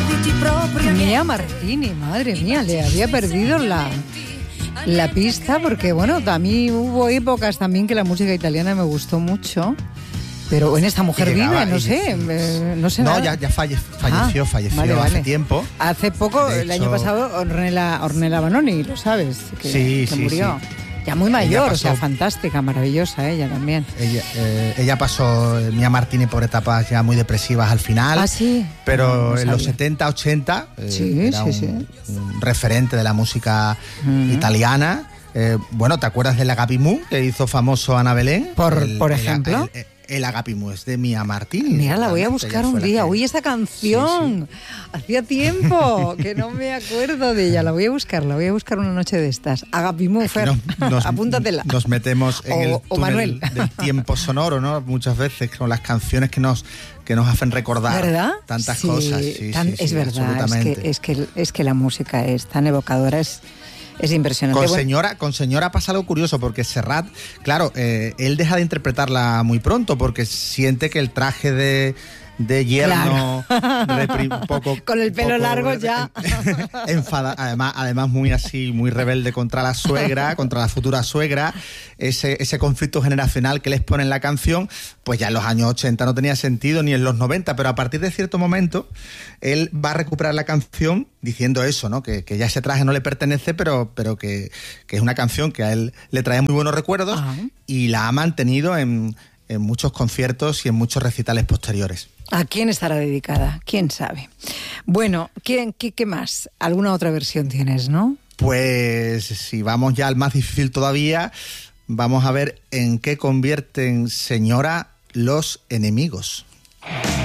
Mia Martini, madre mía, le había perdido la pista porque, bueno, a mí hubo épocas también que la música italiana me gustó mucho. Pero en esta mujer vive, no sé No, nada. ya falleció vale. hace tiempo. Hace poco, el año pasado, Ornella Vanoni, lo sabes, que murió. Sí. Ya muy mayor, Pasó, o sea, fantástica, maravillosa ella también. Ella pasó, Mia Martini, por etapas ya muy depresivas al final. Ah, sí. Pero no en los sabía. 70, 80 era Sí. un referente de la música italiana. Bueno, ¿te acuerdas del Agapimú que hizo famoso Ana Belén? Por ejemplo. El Agapimú es de Mia Martini. Mira, la voy a buscar un día. Uy, esa canción. Sí. Hacía tiempo que no me acuerdo de ella. La voy a buscar una noche de estas. Agapimú, Fer. Apúntatela. Nos metemos en el túnel del tiempo sonoro, ¿no? Muchas veces con las canciones que nos hacen recordar, ¿verdad?, tantas cosas. Es verdad, es que la música es tan evocadora, es impresionante. Con Señora pasa algo curioso, porque Serrat, claro, él deja de interpretarla muy pronto porque siente que el traje de yerno, un poco con el pelo largo ya enfada, además muy rebelde contra la suegra, contra la futura suegra. Ese conflicto generacional que les pone en la canción, pues ya en los años 80 no tenía sentido, ni en los 90, pero a partir de cierto momento él va a recuperar la canción diciendo eso, ¿no? Que ya ese traje no le pertenece, pero que es una canción que a él le trae muy buenos recuerdos. Ajá. Y la ha mantenido en muchos conciertos y en muchos recitales posteriores. ¿A quién estará dedicada? ¿Quién sabe? Bueno, ¿qué más? ¿Alguna otra versión tienes, no? Pues si vamos ya al más difícil todavía, vamos a ver en qué convierten Señora los enemigos.